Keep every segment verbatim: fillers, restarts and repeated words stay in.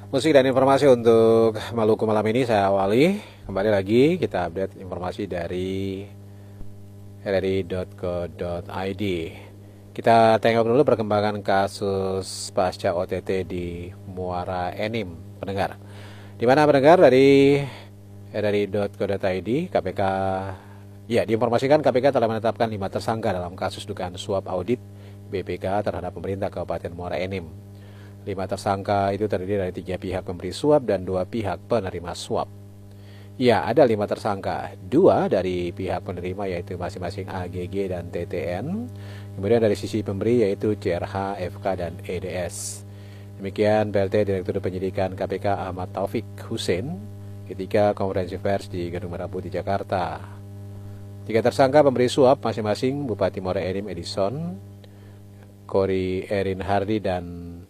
Musik dan informasi untuk Maluku malam ini saya awali. Kembali lagi kita update informasi dari r r i titik co titik i d. Kita tengok dulu perkembangan kasus pasca O T T di Muara Enim, pendengar. Di mana pendengar dari r r i titik co titik i d, K P K ya diinformasikan K P K telah menetapkan lima tersangka dalam kasus dugaan suap audit B P K terhadap pemerintah Kabupaten Muara Enim. Lima tersangka itu terdiri dari tiga pihak pemberi suap dan dua pihak penerima suap. Ya, ada lima tersangka, dua dari pihak penerima yaitu masing-masing A G G dan T T N, kemudian dari sisi pemberi yaitu C R H, F K, dan E D S. Demikian P L T Direktur Penyidikan K P K Ahmad Taufik Hussein ketika konferensi pers di Gedung Merah Putih Jakarta. Tiga tersangka pemberi suap masing-masing Bupati Muara Enim Edison, Kori Erin Hardi dan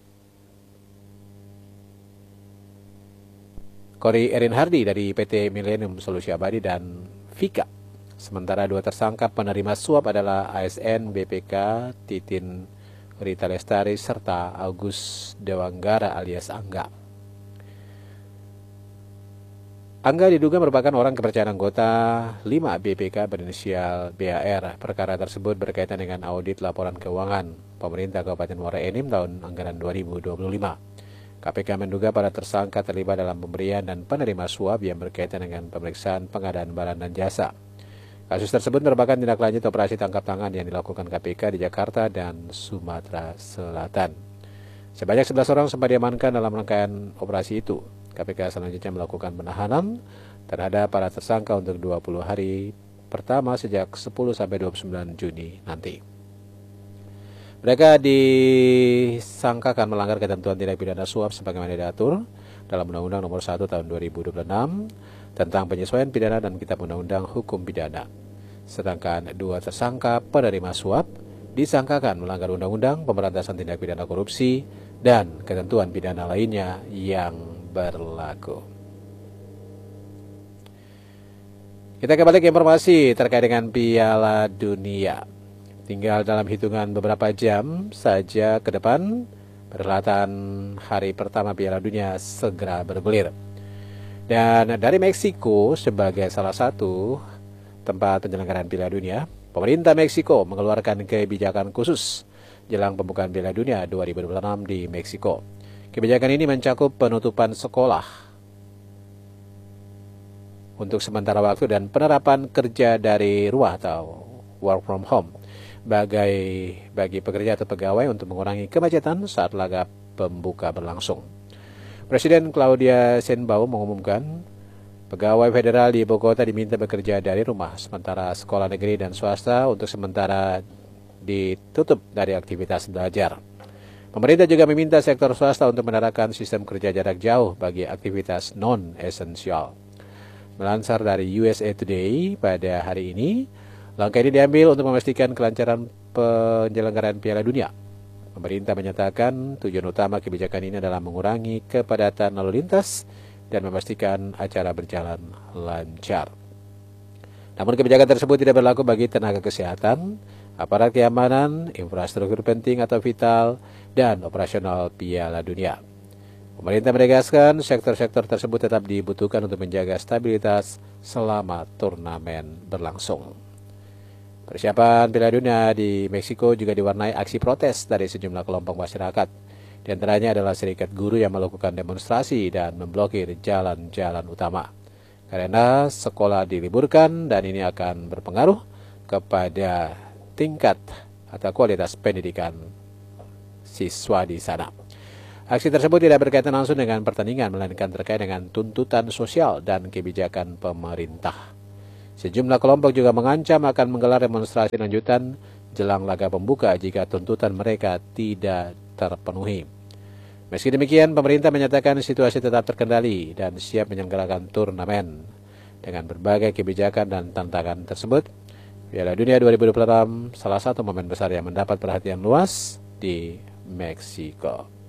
Kori Erin Hardi dari P T Millennium Solusi Abadi dan Vika. Sementara dua tersangka penerima suap adalah A S N B P K Titin Rita Lestari serta Agus Dewanggara alias Angga. Angga diduga merupakan orang kepercayaan anggota lima B P K berinisial B A R. Perkara tersebut berkaitan dengan audit laporan keuangan pemerintah Kabupaten Muara Enim tahun anggaran dua ribu dua puluh lima. K P K menduga para tersangka terlibat dalam pemberian dan penerima suap yang berkaitan dengan pemeriksaan pengadaan barang dan jasa. Kasus tersebut merupakan tindak lanjut operasi tangkap tangan yang dilakukan K P K di Jakarta dan Sumatera Selatan. Sebanyak sebelas orang sempat diamankan dalam rangkaian operasi itu. K P K selanjutnya melakukan penahanan terhadap para tersangka untuk dua puluh hari pertama sejak sepuluh sampai dua puluh sembilan Juni nanti. Mereka disangkakan melanggar ketentuan tindak pidana suap sebagaimana diatur dalam Undang-Undang Nomor satu Tahun dua ribu dua puluh enam tentang penyesuaian pidana dan Kitab Undang-Undang Hukum Pidana. Sedangkan dua tersangka penerima suap disangkakan melanggar Undang-Undang Pemberantasan Tindak Pidana Korupsi dan ketentuan pidana lainnya yang berlaku. Kita kembali ke informasi terkait dengan Piala Dunia. Tinggal dalam hitungan beberapa jam saja ke depan, perhelatan hari pertama Piala Dunia segera bergulir. Dan dari Meksiko sebagai salah satu tempat penyelenggaraan Piala Dunia, pemerintah Meksiko mengeluarkan kebijakan khusus jelang pembukaan Piala Dunia dua ribu dua puluh enam di Meksiko. Kebijakan ini mencakup penutupan sekolah untuk sementara waktu dan penerapan kerja dari rumah atau work from home bagi bagi pekerja atau pegawai untuk mengurangi kemacetan saat laga pembuka berlangsung. Presiden Claudia Sheinbaum mengumumkan pegawai federal di ibu kota diminta bekerja dari rumah, sementara sekolah negeri dan swasta untuk sementara ditutup dari aktivitas belajar. Pemerintah juga meminta sektor swasta untuk menerapkan sistem kerja jarak jauh bagi aktivitas non-esensial. Melansar dari U S A Today pada hari ini, langkah ini diambil untuk memastikan kelancaran penyelenggaraan Piala Dunia. Pemerintah menyatakan tujuan utama kebijakan ini adalah mengurangi kepadatan lalu lintas dan memastikan acara berjalan lancar. Namun kebijakan tersebut tidak berlaku bagi tenaga kesehatan, aparat keamanan, infrastruktur penting atau vital, dan operasional Piala Dunia. Pemerintah menegaskan sektor-sektor tersebut tetap dibutuhkan untuk menjaga stabilitas selama turnamen berlangsung. Persiapan Piala Dunia di Meksiko juga diwarnai aksi protes dari sejumlah kelompok masyarakat. Di antaranya adalah serikat guru yang melakukan demonstrasi dan memblokir jalan-jalan utama. Karena sekolah diliburkan dan ini akan berpengaruh kepada tingkat atau kualitas pendidikan siswa di sana. Aksi tersebut tidak berkaitan langsung dengan pertandingan, melainkan terkait dengan tuntutan sosial dan kebijakan pemerintah. Sejumlah kelompok juga mengancam akan menggelar demonstrasi lanjutan jelang laga pembuka jika tuntutan mereka tidak terpenuhi. Meski demikian, pemerintah menyatakan situasi tetap terkendali dan siap menyelenggarakan turnamen. Dengan berbagai kebijakan dan tantangan tersebut, Piala Dunia dua ribu dua puluh enam salah satu momen besar yang mendapat perhatian luas di Meksiko.